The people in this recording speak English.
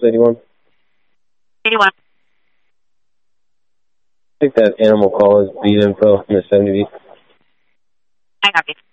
81? 81. I think that animal call is beat info in the 70s. I copy.